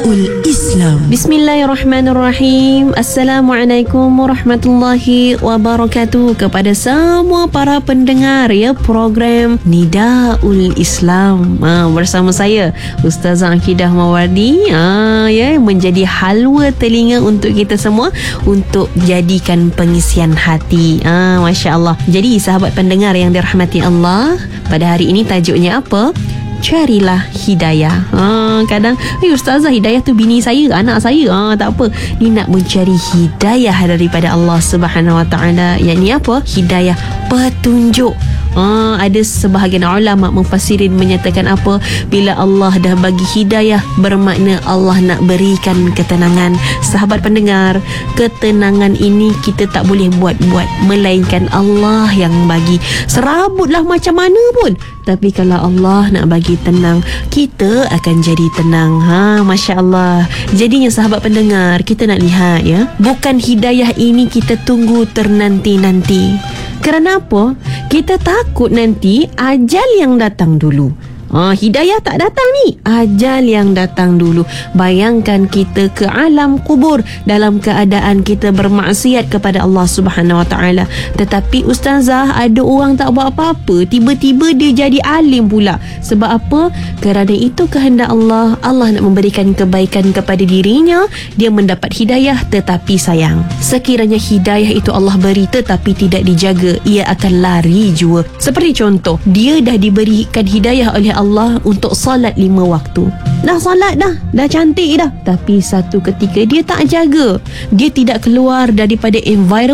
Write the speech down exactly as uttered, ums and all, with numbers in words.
Nidaul Islam. Bismillahirrahmanirrahim. Assalamualaikum warahmatullahi wabarakatuh kepada semua para pendengar ya program Nidaul Islam. Ha, bersama saya Ustazah Akidah Mawardi, ha, ya, menjadi halwa telinga untuk kita semua untuk jadikan pengisian hati. Ha, Masya Allah. Jadi sahabat pendengar yang dirahmati Allah, pada hari ini tajuknya apa? Carilah hidayah. ha, Kadang eh, Ustazah, hidayah tu bini saya, anak saya. ha, Tak apa, ni nak mencari hidayah daripada Allah Subhanahu Wa Taala. Yang ni apa? Hidayah petunjuk. ha, Ada sebahagian ulama mufassirin menyatakan apa? Bila Allah dah bagi hidayah, bermakna Allah nak berikan ketenangan. Sahabat pendengar, ketenangan ini kita tak boleh buat-buat, melainkan Allah yang bagi. Serabutlah macam mana pun, tapi kalau Allah nak bagi tenang, kita akan jadi tenang. Ha, Masya Allah. Jadinya sahabat pendengar, kita nak lihat ya, bukan hidayah ini kita tunggu ternanti-nanti. Kerana apa? Kita takut nanti ajal yang datang dulu. Ha, hidayah tak datang ni, ajal yang datang dulu. Bayangkan kita ke alam kubur dalam keadaan kita bermaksiat kepada Allah Subhanahu Wa Taala. Tetapi Ustazah, ada orang tak buat apa-apa, tiba-tiba dia jadi alim pula. Sebab apa? Kerana itu kehendak Allah. Allah nak memberikan kebaikan kepada dirinya, dia mendapat hidayah. Tetapi sayang, sekiranya hidayah itu Allah beri tetapi tidak dijaga, ia akan lari jua. Seperti contoh, dia dah diberikan hidayah oleh Allah untuk salat lima waktu. Dah salat dah, dah cantik dah. Tapi satu ketika dia tak jaga, dia tidak keluar daripada environment